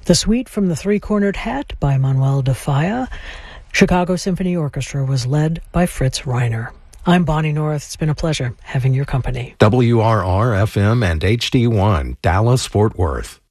The Suite from the Three-Cornered Hat by Manuel de Falla. Chicago Symphony Orchestra was led by Fritz Reiner. I'm Bonnie North. It's been a pleasure having your company. WRR-FM and HD1, Dallas, Fort Worth.